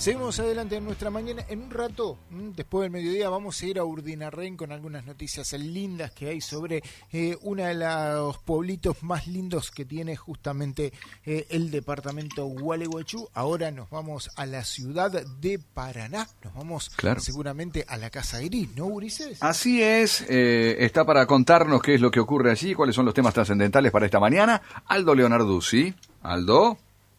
Seguimos adelante en nuestra mañana. En un rato, después del mediodía, vamos a ir a Urdinarren con algunas noticias lindas que hay sobre uno de los pueblitos más lindos que tiene justamente el departamento Gualeguaychú. Ahora nos vamos a la ciudad de Paraná. Nos vamos seguramente a la Casa Gris, ¿no, Ulises? Así es. Está para contarnos qué es lo que ocurre allí, cuáles son los temas trascendentales para esta mañana. Aldo Leonarduzzi. Aldo.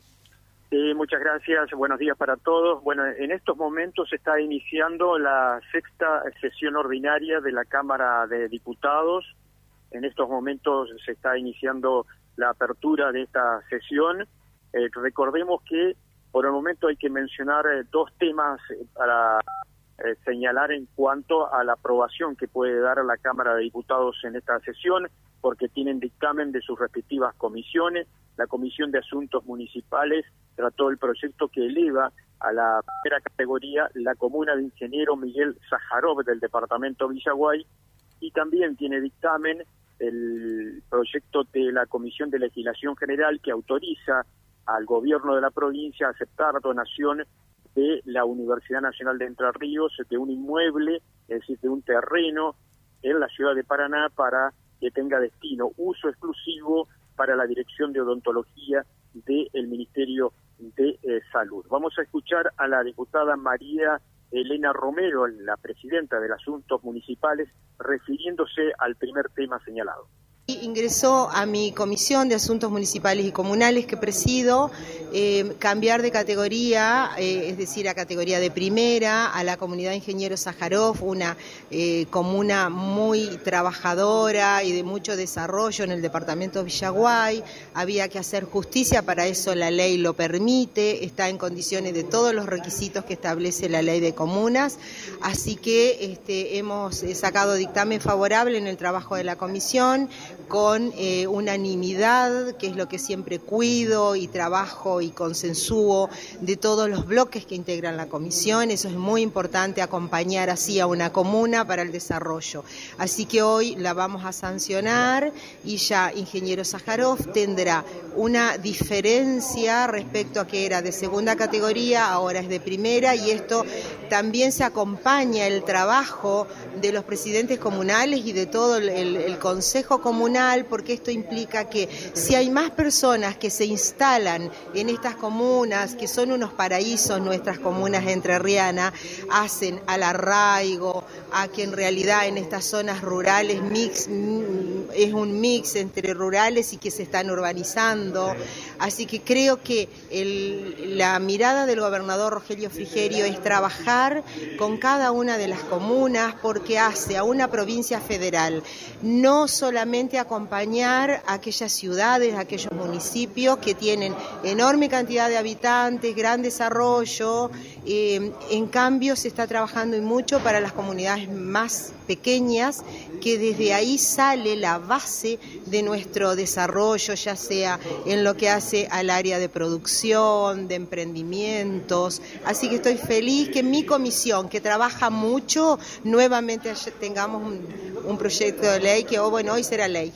Muchas gracias, buenos días para todos. Bueno, en estos momentos se está iniciando la sexta sesión ordinaria de la Cámara de Diputados. En estos momentos se está iniciando la apertura de esta sesión. Recordemos que por el momento hay que mencionar dos temas para señalar en cuanto a la aprobación que puede dar a la Cámara de Diputados en esta sesión, porque tienen dictamen de sus respectivas comisiones. La Comisión de Asuntos Municipales trató el proyecto que eleva a la primera categoría la comuna de Ingeniero Miguel Sájarov del departamento Villaguay, y también tiene dictamen el proyecto de la Comisión de Legislación General que autoriza al gobierno de la provincia a aceptar donación de la Universidad Nacional de Entre Ríos de un inmueble, es decir, de un terreno en la ciudad de Paraná para que tenga destino, uso exclusivo para la Dirección de Odontología del Ministerio de Salud. Vamos a escuchar a la diputada María Elena Romero, la presidenta de Asuntos Municipales, refiriéndose al primer tema señalado. Ingresó a mi comisión de Asuntos Municipales y Comunales que presido cambiar de categoría, es decir, a categoría de primera, a la comunidad de Ingeniero Sájarov, una comuna muy trabajadora y de mucho desarrollo en el departamento de Villaguay. Había que hacer justicia, para eso la ley lo permite, está en condiciones de todos los requisitos que establece la ley de comunas, así que hemos sacado dictamen favorable en el trabajo de la comisión, con unanimidad, que es lo que siempre cuido y trabajo y consensúo de todos los bloques que integran la comisión. Eso es muy importante, acompañar así a una comuna para el desarrollo. Así que hoy la vamos a sancionar y ya Ingeniero Sájarov tendrá una diferencia respecto a que era de segunda categoría, ahora es de primera, y esto también se acompaña el trabajo de los presidentes comunales y de todo el Consejo Comunal, porque esto implica que si hay más personas que se instalan en estas comunas, que son unos paraísos nuestras comunas entrerrianas, hacen al arraigo, a que en realidad en estas zonas rurales es un mix entre rurales y que se están urbanizando. Así que creo que la mirada del gobernador Rogelio Frigerio es trabajar con cada una de las comunas, porque hace a una provincia federal no solamente acompañar a aquellas ciudades, a aquellos municipios que tienen enorme cantidad de habitantes, gran desarrollo, en cambio se está trabajando y mucho para las comunidades más pequeñas, que desde ahí sale la base de nuestro desarrollo, ya sea en lo que hace al área de producción, de emprendimientos. Así que estoy feliz que mi comisión, que trabaja mucho, nuevamente tengamos un proyecto de ley que hoy será ley.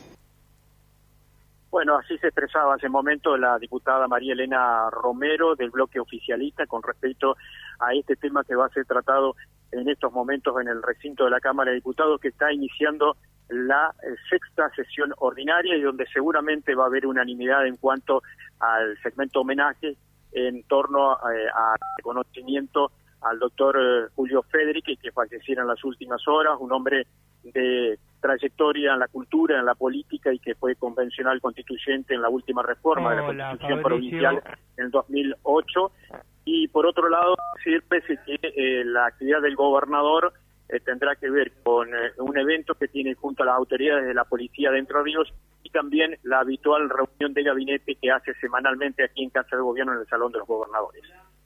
Bueno, así se expresaba hace un momento la diputada María Elena Romero del bloque oficialista con respecto a este tema que va a ser tratado en estos momentos en el recinto de la Cámara de Diputados, que está iniciando la sexta sesión ordinaria y donde seguramente va a haber unanimidad en cuanto al segmento homenaje en torno a reconocimiento al doctor Julio Federici, que falleciera en las últimas horas, un hombre de trayectoria en la cultura, en la política, y que fue convencional constituyente en la última reforma de la Constitución provincial en el 2008. Y por otro lado, decirles que la actividad del gobernador tendrá que ver con un evento que tiene junto a las autoridades de la policía de Entre Ríos y también la habitual reunión de gabinete que hace semanalmente aquí en Casa de Gobierno en el Salón de los Gobernadores.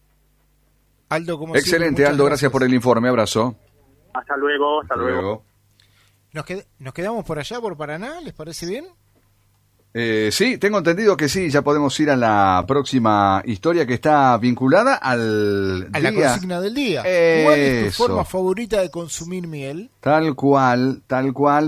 Aldo, como excelente, siempre, Aldo, gracias por el informe, abrazo. Hasta luego, hasta luego. ¿Nos quedamos por allá, por Paraná? ¿Les parece bien? Sí, tengo entendido que sí, ya podemos ir a la próxima historia que está vinculada a la consigna del día. ¿Cuál es tu forma favorita de consumir miel? Tal cual,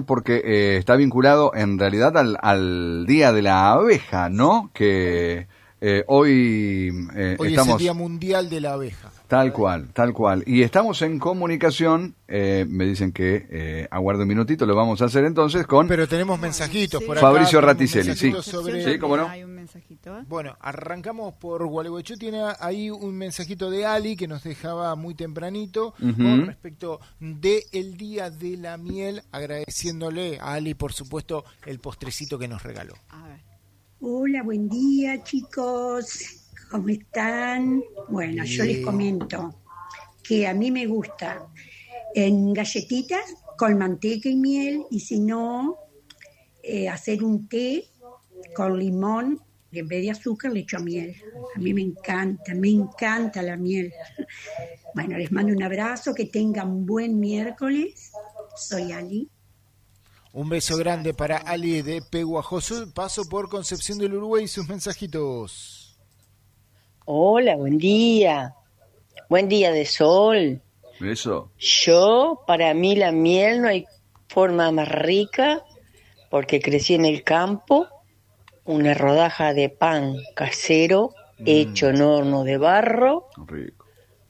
porque está vinculado en realidad al Día de la Abeja, ¿no? Que Hoy Hoy estamos... es el Día Mundial de la Abeja. Tal cual, tal cual. Y estamos en comunicación, me dicen que aguarde un minutito, lo vamos a hacer entonces con... Pero tenemos mensajitos por acá. Fabricio tenemos Raticelli, mensajitos sí. sobre- Sí, cómo no. Hay un mensajito. Bueno, arrancamos por Gualeguaychú. Tiene ahí un mensajito de Ali que nos dejaba muy tempranito con respecto del Día de la Miel, agradeciéndole a Ali, por supuesto, el postrecito que nos regaló. A ver. Hola, buen día chicos, ¿cómo están? Bueno, yo les comento que a mí me gusta en galletitas con manteca y miel, y si no, hacer un té con limón, y en vez de azúcar le echo miel. A mí me encanta la miel. Bueno, les mando un abrazo, que tengan un buen miércoles. Soy Ali. Un beso grande para Ali de Peguajoso. Paso por Concepción del Uruguay y sus mensajitos. Hola, buen día. Buen día de sol. Eso. Para mí la miel no hay forma más rica, porque crecí en el campo, una rodaja de pan casero hecho en horno de barro, Rico.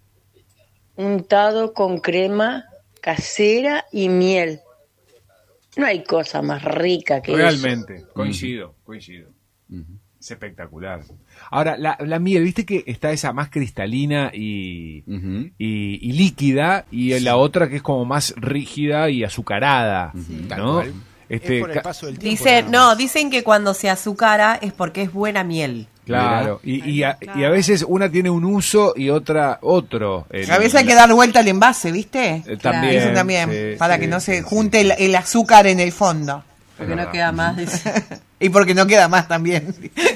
untado con crema casera y miel. No hay cosa más rica que Realmente, coincido. Es espectacular. Ahora, la miel, viste que está esa más cristalina y líquida, y la otra que es como más rígida y azucarada, Tal ¿no? cual. Es por el paso del tiempo. Dicen que cuando se azucara es porque es buena miel. Claro, y a veces una tiene un uso y otra otro. A veces hay que dar vuelta al envase, ¿viste? También. Eso también, sí, para sí, que no sí, se sí. junte el azúcar en el fondo. Porque no queda más. Y porque no queda más también.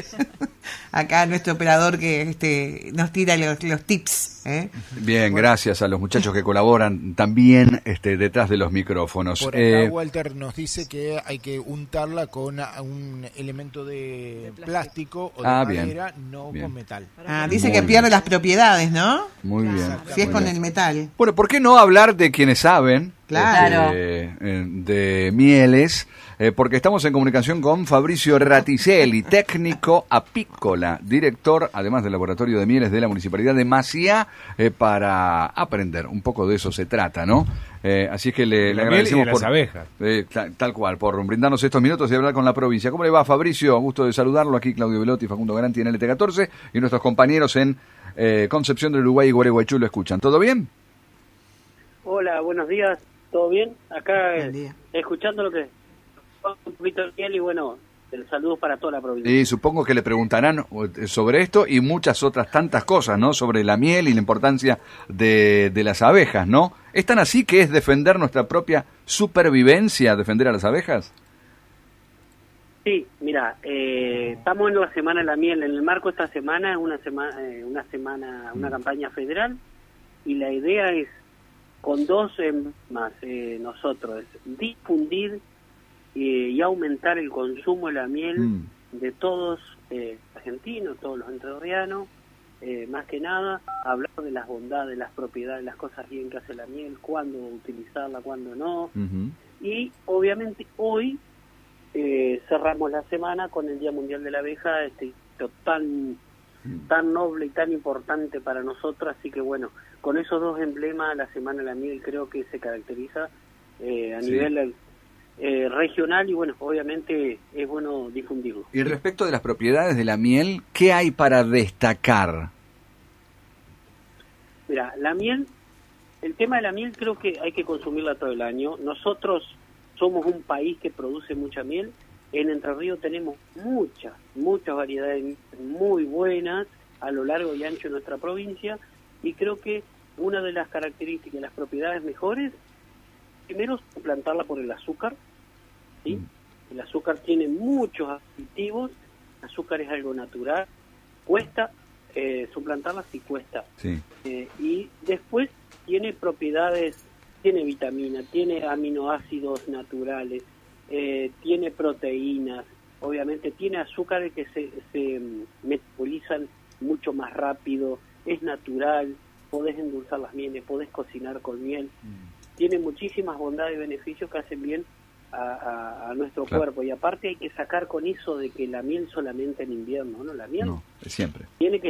Acá nuestro operador que nos tira los tips. Bien, gracias a los muchachos que colaboran también detrás de los micrófonos. Por acá Walter nos dice que hay que untarla con un elemento de plástico o de madera, no con metal. Dice que pierde las propiedades, ¿no? Muy bien. Si es muy con bien. el metal. Bueno, ¿por qué no hablar de quienes saben Claro. de mieles? Porque estamos en comunicación con Fabricio Raticelli, técnico apícola, director, además del Laboratorio de Mieles de la Municipalidad de Maciá, para aprender. Un poco de eso se trata, ¿no? Así es que le La miel agradecemos y de las abejas. tal cual, por brindarnos estos minutos y hablar con la provincia. ¿Cómo le va, Fabricio? Gusto de saludarlo. Aquí Claudio Velotti, Facundo Garanti en LT14 y nuestros compañeros en Concepción del Uruguay y Gualeguaychú lo escuchan. ¿Todo bien? Hola, buenos días. ¿Todo bien? Acá escuchando lo que un poquito de miel y bueno, el saludo para toda la provincia. Y supongo que le preguntarán sobre esto y muchas otras tantas cosas, ¿no? Sobre la miel y la importancia de las abejas, ¿no? ¿Es tan así que es defender nuestra propia supervivencia, defender a las abejas? Sí, mira, estamos en la Semana de la Miel. En el marco de esta semana es una campaña federal, y la idea es, con dos más nosotros, es difundir y aumentar el consumo de la miel de todos argentinos, todos los entrerrianos, más que nada, hablar de las bondades, las propiedades, las cosas bien que hace la miel, cuándo utilizarla, cuándo no. Y obviamente hoy cerramos la semana con el Día Mundial de la Abeja, tan noble y tan importante para nosotros, así que bueno, con esos dos emblemas la Semana de la Miel creo que se caracteriza a nivel regional, y bueno, obviamente es bueno difundirlo. Y respecto de las propiedades de la miel, ¿qué hay para destacar? Mira, la miel, el tema de la miel creo que hay que consumirla todo el año. Nosotros somos un país que produce mucha miel. En Entre Ríos tenemos muchas variedades muy buenas a lo largo y ancho de nuestra provincia, y creo que una de las características, las propiedades mejores, primero es plantarla por el azúcar, ¿sí? El azúcar tiene muchos aditivos, el azúcar es algo natural, cuesta, suplantarla sí cuesta, y después tiene propiedades, tiene vitamina, tiene aminoácidos naturales, tiene proteínas, obviamente tiene azúcares que se metabolizan mucho más rápido, es natural, podés endulzar las mieles, podés cocinar con miel, tiene muchísimas bondades y beneficios que hacen bien a nuestro cuerpo. Y aparte hay que sacar con eso de que la miel solamente en invierno, ¿no? La miel No, es siempre.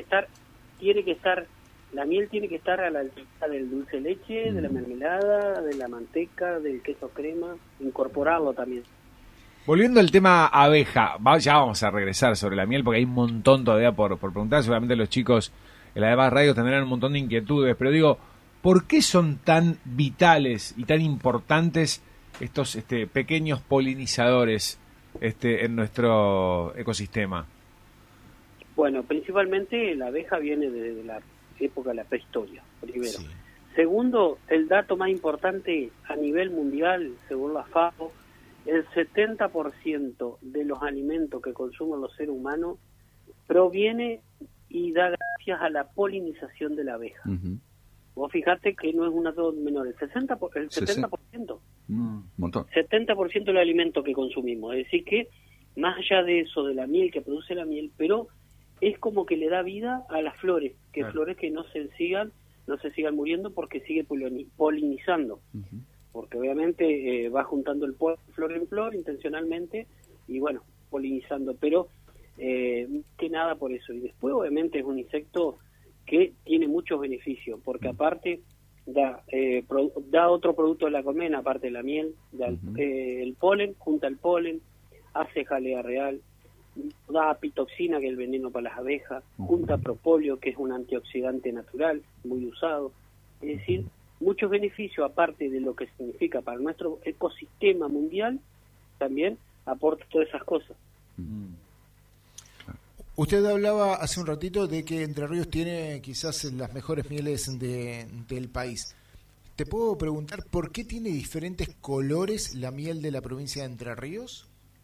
La miel tiene que estar a la altura del dulce de leche, de la mermelada, de la manteca, del queso crema, incorporarlo también. Volviendo al tema abeja, ya vamos a regresar sobre la miel porque hay un montón todavía por preguntar. Seguramente los chicos en la demás radio tendrán un montón de inquietudes, pero digo, ¿por qué son tan vitales y tan importantes estos pequeños polinizadores en nuestro ecosistema? Bueno, principalmente la abeja viene desde la época de la prehistoria, primero. Sí. Segundo, el dato más importante a nivel mundial, según la FAO, el 70% de los alimentos que consumen los seres humanos proviene y da gracias a la polinización de la abeja. Vos fijate que no es un dato menor, el 70%. Montón. 70% de los alimentos que consumimos. Es decir que, más allá de eso, de la miel que produce la miel, pero es como que le da vida a las flores, que Claro. flores que no se sigan muriendo porque sigue polinizando. Porque obviamente va juntando el polen flor en flor intencionalmente y bueno, polinizando, pero que nada por eso. Y después obviamente es un insecto que tiene muchos beneficios, porque aparte da otro producto de la colmena, aparte de la miel, da el polen, junta el polen, hace jalea real, da apitoxina, que es el veneno para las abejas, junta propóleo, que es un antioxidante natural, muy usado. Es decir, muchos beneficios, aparte de lo que significa para nuestro ecosistema mundial, también aporta todas esas cosas. Usted hablaba hace un ratito de que Entre Ríos tiene quizás las mejores mieles del país. ¿Te puedo preguntar por qué tiene diferentes colores la miel de la provincia de Entre Ríos?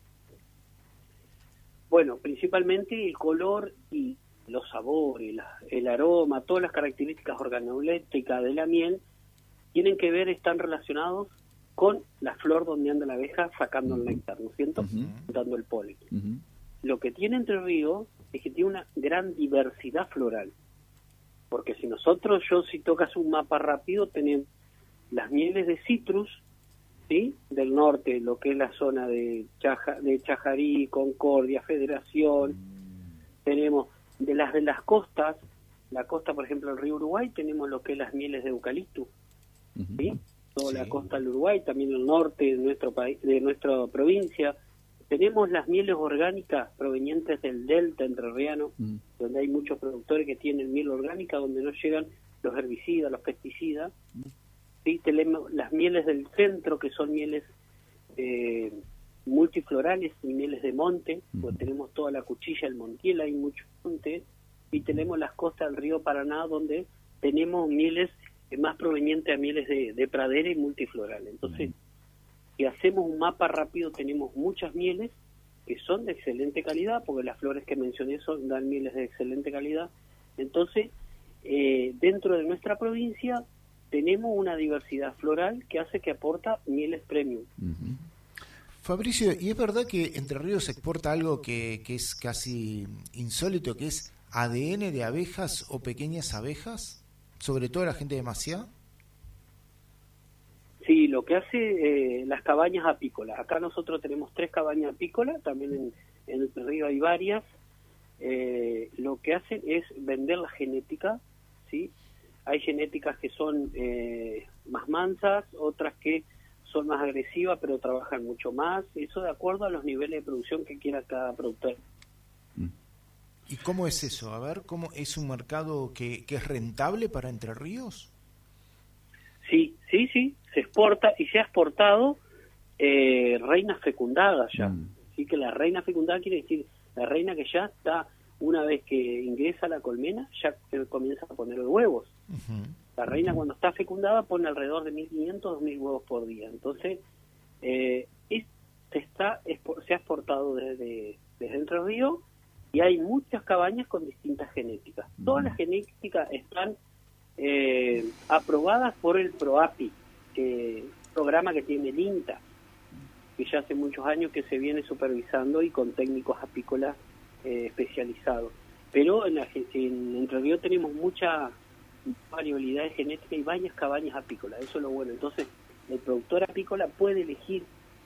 Bueno, principalmente el color y los sabores, el aroma, todas las características organolépticas de la miel tienen que ver, están relacionados con la flor donde anda la abeja sacando el néctar, ¿no es cierto? Dando el polen. Lo que tiene Entre Ríos es que tiene una gran diversidad floral. Porque si tocas un mapa rápido, tenemos las mieles de citrus, ¿sí? Del norte, lo que es la zona de Chajarí, Concordia, Federación. Tenemos de las costas, la costa, por ejemplo, del río Uruguay, tenemos lo que es las mieles de eucalipto, ¿sí? Toda la costa del Uruguay, también el norte de nuestro país, de nuestra provincia. Tenemos las mieles orgánicas provenientes del delta entrerriano, donde hay muchos productores que tienen miel orgánica, donde no llegan los herbicidas, los pesticidas. ¿Sí? Tenemos las mieles del centro, que son mieles multiflorales y mieles de monte, pues tenemos toda la cuchilla, el Montiel, hay mucho monte, y tenemos las costas del río Paraná, donde tenemos mieles más provenientes a mieles de pradera y multiflorales. Entonces, si hacemos un mapa rápido, tenemos muchas mieles que son de excelente calidad, porque las flores que mencioné dan mieles de excelente calidad. Entonces, dentro de nuestra provincia tenemos una diversidad floral que hace que aporta mieles premium. Fabricio, ¿y es verdad que Entre Ríos exporta algo que es casi insólito, que es ADN de abejas o pequeñas abejas? Sobre todo la gente de Maciá. Sí, lo que hace las cabañas apícolas. Acá nosotros tenemos 3 cabañas apícolas, también en el río hay varias. Lo que hacen es vender la genética, ¿sí? Hay genéticas que son más mansas, otras que son más agresivas, pero trabajan mucho más. Eso de acuerdo a los niveles de producción que quiera cada productor. ¿Y cómo es eso? A ver, ¿cómo es un mercado que es rentable para Entre Ríos? Sí, se exporta y se ha exportado reinas fecundadas ya. Así que la reina fecundada quiere decir la reina que ya está, una vez que ingresa a la colmena, ya comienza a poner huevos. La reina cuando está fecundada pone alrededor de 1.500, 2.000 huevos por día. Entonces, se ha exportado desde Entre Ríos y hay muchas cabañas con distintas genéticas. Todas las genéticas están aprobadas por el PROAPI, programa que tiene el INTA, que ya hace muchos años que se viene supervisando y con técnicos apícolas especializados. Pero en Entre Ríos tenemos mucha variabilidad genética y varias cabañas apícolas, eso es lo bueno. Entonces, el productor apícola puede elegir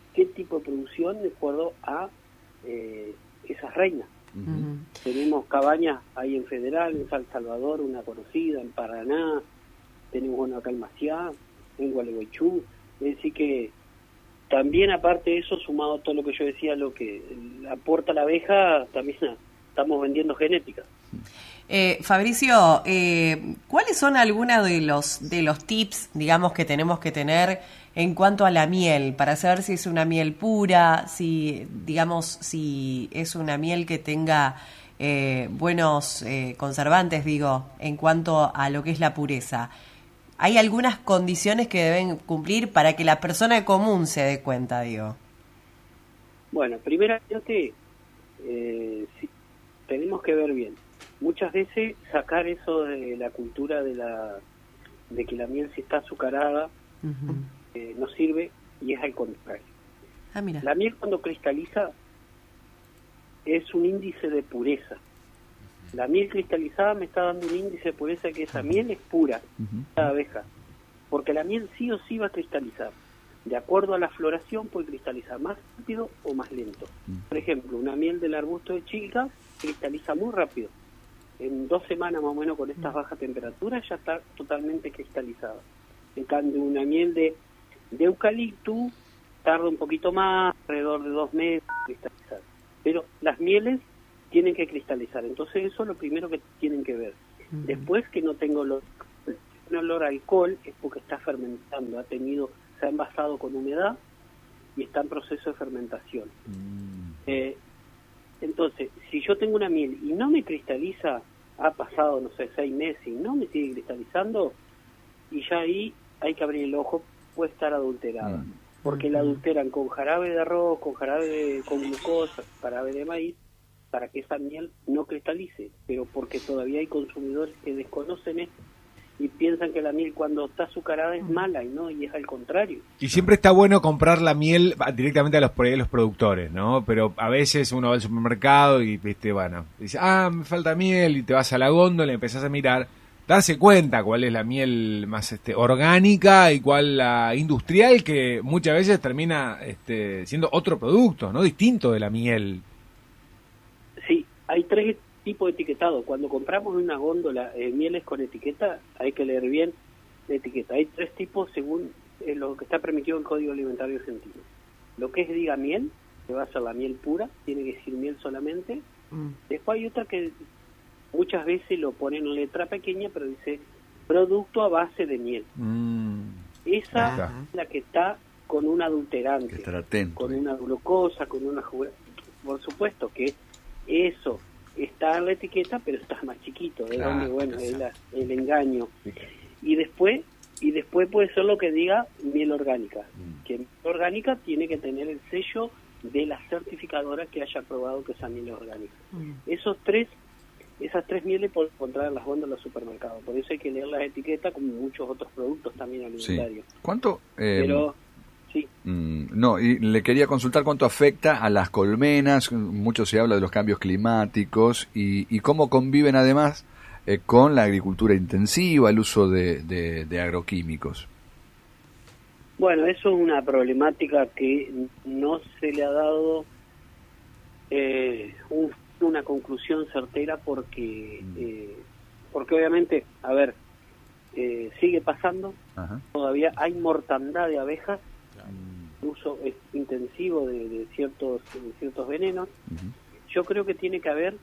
qué tipo de producción de acuerdo a esas reinas. Tenemos cabañas ahí en Federal, en San Salvador, una conocida, en Paraná, tenemos una acá en Maciá, en Gualeguaychú, es decir que también aparte de eso, sumado a todo lo que yo decía, lo que aporta la abeja, también estamos vendiendo genética. Fabricio, ¿cuáles son algunos de los tips, digamos, que tenemos que tener en cuanto a la miel, para saber si es una miel pura, si es una miel que tenga buenos conservantes, digo, en cuanto a lo que es la pureza? ¿Hay algunas condiciones que deben cumplir para que la persona común se dé cuenta, digo? Bueno, primeramente, sí, tenemos que ver bien. Muchas veces sacar eso de la cultura de que la miel si está azucarada no sirve, y es al contrario. Mira. La miel cuando cristaliza es un índice de pureza. La miel cristalizada me está dando un índice de pureza que esa miel es pura, cada abeja, porque la miel sí o sí va a cristalizar. De acuerdo a la floración puede cristalizar más rápido o más lento. Por ejemplo, una miel del arbusto de chica cristaliza muy rápido. En 2 semanas más o menos con estas bajas temperaturas ya está totalmente cristalizada. En cambio, una miel de eucalipto tarda un poquito más, alrededor de 2 meses en cristalizar. Pero las mieles tienen que cristalizar, entonces eso es lo primero que tienen que ver. Después, que no tengo un olor a alcohol, es porque está fermentando, se ha envasado con humedad y está en proceso de fermentación. Entonces, si yo tengo una miel y no me cristaliza, ha pasado, no sé, 6 meses y no me sigue cristalizando, y ya ahí hay que abrir el ojo, puede estar adulterada. Porque la adulteran con jarabe de arroz, con glucosa, jarabe de maíz, para que esa miel no cristalice, pero porque todavía hay consumidores que desconocen esto y piensan que la miel cuando está azucarada es mala, y es al contrario. Y siempre está bueno comprar la miel directamente a los productores, ¿no? Pero a veces uno va al supermercado y, dice, me falta miel, y te vas a la góndola y empezás a mirar, darse cuenta cuál es la miel más orgánica y cuál la industrial, que muchas veces termina siendo otro producto, ¿no? Distinto de la miel. Sí, hay 3 tipos de etiquetado. Cuando compramos en una góndola mieles con etiqueta, hay que leer bien la etiqueta. Hay 3 tipos según lo que está permitido en el Código Alimentario Argentino. Lo que diga miel, que va a ser la miel pura, tiene que decir miel solamente. Después hay otra que muchas veces lo ponen en letra pequeña, pero dice producto a base de miel. Esa es la que está con un adulterante, con una glucosa, con una... Por supuesto que eso está en la etiqueta, pero está más chiquito, es el engaño. Y después puede ser lo que diga miel orgánica, que miel orgánica tiene que tener el sello de la certificadora que haya probado que esa miel es orgánica. Esas 3 mieles pueden encontrar en las góndolas del supermercado, por eso hay que leer las etiquetas, como muchos otros productos también alimentarios. ¿Cuánto? Pero sí. No, y le quería consultar cuánto afecta a las colmenas. Mucho se habla de los cambios climáticos y cómo conviven además con la agricultura intensiva, el uso de agroquímicos. Bueno, eso es una problemática que no se le ha dado una conclusión certera porque obviamente, sigue pasando. Todavía hay mortandad de abejas, uso intensivo de ciertos venenos. Yo creo que tiene que haber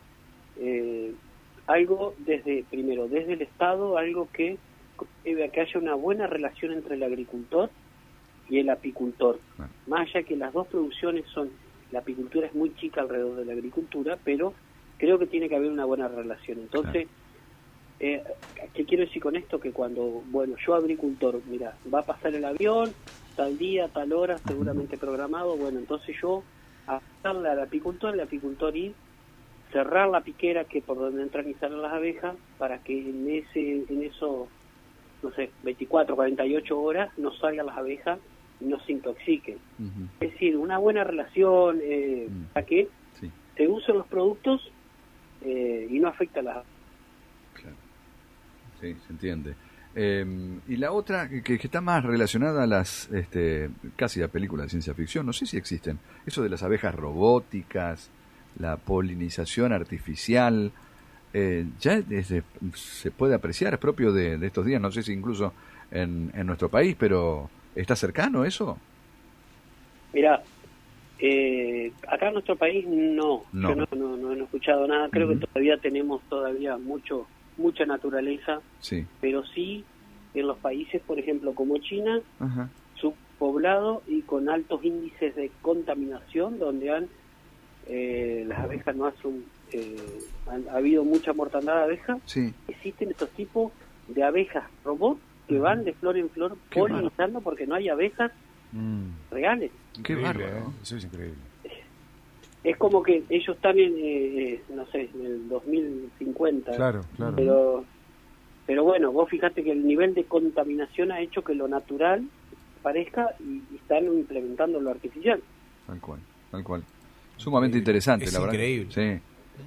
algo desde el Estado, algo que haya una buena relación entre el agricultor y el apicultor. Más allá que las dos producciones la apicultura es muy chica alrededor de la agricultura, pero creo que tiene que haber una buena relación. Entonces, ¿qué quiero decir con esto? Que cuando, yo agricultor, mira, va a pasar el avión, tal día, tal hora, seguramente programado, entonces yo a darle al apicultor, el apicultor ir, cerrar la piquera que por donde entran y salen las abejas, para que en eso, no sé, 24, 48 horas no salgan las abejas y no se intoxiquen. Es decir, una buena relación para que se usen los productos y no afecta a las... Claro. Sí, se entiende. Y la otra, que está más relacionada a las, casi a películas de ciencia ficción, no sé si existen, eso de las abejas robóticas, la polinización artificial, ya se puede apreciar, es propio de estos días, no sé si incluso en nuestro país, pero ¿está cercano eso? Mira, acá en nuestro país no. Yo no he escuchado nada, creo que todavía tenemos mucha naturaleza, sí. Pero sí en los países, por ejemplo, como China, subpoblado y con altos índices de contaminación, donde las abejas no ha habido mucha mortandad de abejas, sí. Existen estos tipos de abejas robots que van de flor en flor polinizando porque no hay abejas reales. Qué bárbaro. Eso es increíble. Es como que ellos están no sé, en el 2050. Claro. Pero bueno, vos fijate que el nivel de contaminación ha hecho que lo natural parezca y están implementando lo artificial. Tal cual. Sumamente interesante, la verdad. Increíble. Sí.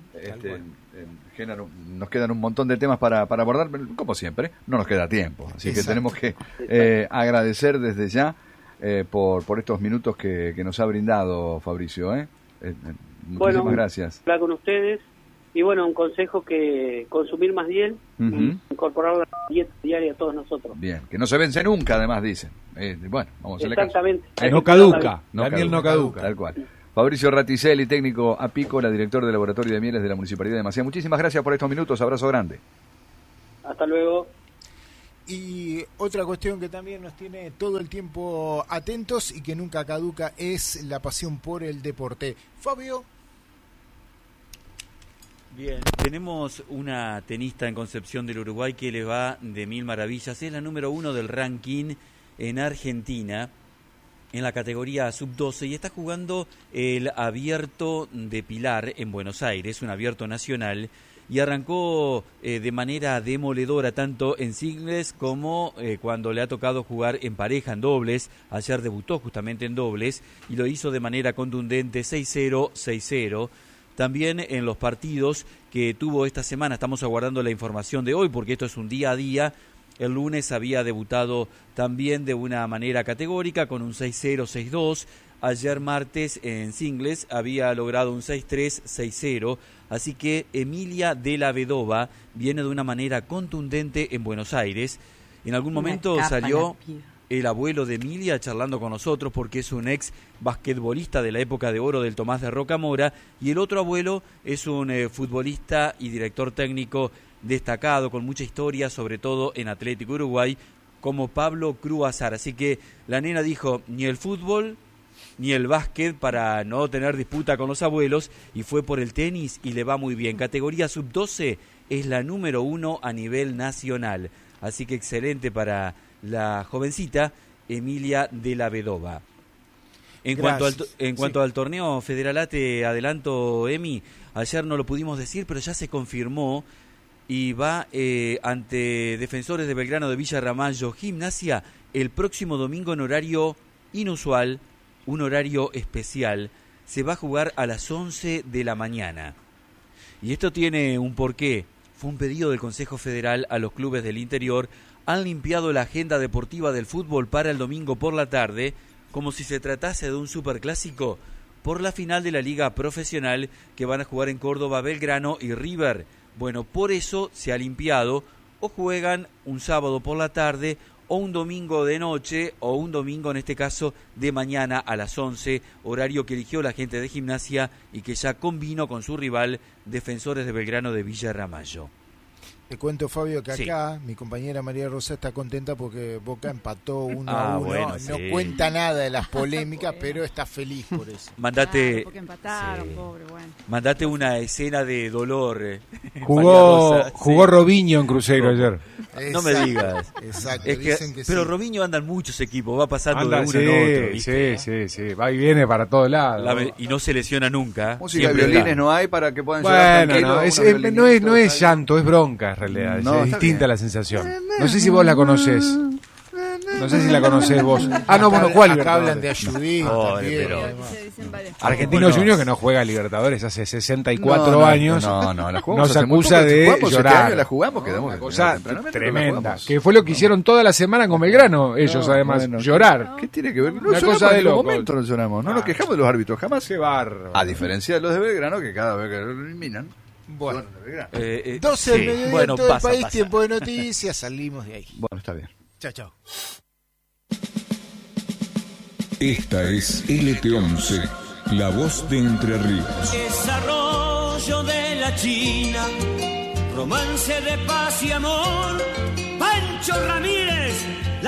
Nos quedan un montón de temas para abordar, pero como siempre, no nos queda tiempo. Así que tenemos que agradecer desde ya por estos minutos que nos ha brindado Fabricio. Muchísimas gracias. Hablar con ustedes. Y bueno, un consejo que consumir más miel y incorporarlo a la dieta diaria a todos nosotros. Bien, que no se vence nunca, además dicen. Bueno, vamos a hacerle caso. Exactamente. No caduca, la miel no caduca. Tal cual. Fabricio Raticelli, técnico apícola, director del Laboratorio de Mieles de la Municipalidad de Masía. Muchísimas gracias por estos minutos, abrazo grande. Hasta luego. Y otra cuestión que también nos tiene todo el tiempo atentos y que nunca caduca es la pasión por el deporte. Fabio. Bien, tenemos una tenista en Concepción del Uruguay que le va de mil maravillas. Es la número 1 del ranking en Argentina, en la categoría sub-12, y está jugando el Abierto de Pilar en Buenos Aires, un abierto nacional, y arrancó de manera demoledora tanto en singles como cuando le ha tocado jugar en pareja, en dobles. Ayer debutó justamente en dobles y lo hizo de manera contundente, 6-0, 6-0. También en los partidos que tuvo esta semana, estamos aguardando la información de hoy porque esto es un día a día. El lunes había debutado también de una manera categórica con un 6-0, 6-2. Ayer martes en singles había logrado un 6-3, 6-0. Así que Emilia de la Vedova viene de una manera contundente en Buenos Aires. En algún momento salió el abuelo de Emilia charlando con nosotros porque es un ex basquetbolista de la época de oro del Tomás de Rocamora, y el otro abuelo es un futbolista y director técnico destacado con mucha historia, sobre todo en Atlético Uruguay, como Pablo Cruazar. Así que la nena dijo ni el fútbol ni el básquet para no tener disputa con los abuelos, y fue por el tenis y le va muy bien. Categoría sub-12 es la número 1 a nivel nacional. Así que excelente para la jovencita Emilia de la Vedova. En cuanto al torneo federal, te adelanto, Emi, ayer no lo pudimos decir, pero ya se confirmó y va ante Defensores de Belgrano de Villa Ramallo Gimnasia el próximo domingo en horario inusual, un horario especial. Se va a jugar a las 11 de la mañana. Y esto tiene un porqué. Fue un pedido del Consejo Federal a los clubes del interior. Han limpiado la agenda deportiva del fútbol para el domingo por la tarde, como si se tratase de un superclásico, por la final de la Liga Profesional que van a jugar en Córdoba Belgrano y River. Bueno, por eso se ha limpiado, o juegan un sábado por la tarde, o un domingo de noche, o un domingo en este caso de mañana a las 11, horario que eligió la gente de Gimnasia y que ya combinó con su rival Defensores de Belgrano de Villa Ramallo. Te cuento, Fabio, que acá sí, mi compañera María Rosa está contenta porque Boca empató 1-1. Bueno, no sí, cuenta nada de las polémicas, pero está feliz por eso. Mandate, porque empataron, sí, pobre, bueno. Mandate una escena de dolor. Jugó Robinho en Cruzeiro ayer. No me digas. Exacto, es que, dicen que pero sí. Robinho anda en muchos equipos, va pasando de uno en otro, ¿viste? Sí, va y viene para todos lados. Y no se lesiona nunca. Música y violines no hay para que puedan llegar tranquilos. No es llanto, es bronca en realidad. No, es distinta la sensación. No sé si vos la conocés. No sé si la conocés vos. No, bueno, ¿cuál Acá hablan Libertadores? de Ayudín también. Argentinos Juniors que no juega Libertadores hace 64 años. No, la jugamos nos hace muy acusa poco. de Jugamos 7 llorar. años, la jugamos, quedamos Una cosa tempranamente, tremenda. la Que fue lo que hicieron toda la semana con Belgrano, ellos además, bueno, llorar. ¿Qué tiene que ver? No Una lloramos cosa de en los locos. momentos, no lloramos. No nos quejamos de los árbitros, jamás. Qué bárbaro. A diferencia de los de Belgrano, que cada vez que lo eliminan. Bueno, de Belgrano. 12 del mediodía bueno, en todo pasa, el país, pasa. tiempo de noticias, salimos de ahí. Bueno, está bien. Chao, chao. Esta es LT11, la voz de Entre Ríos. Desarrollo de la China, romance de paz y amor, Pancho Ramírez,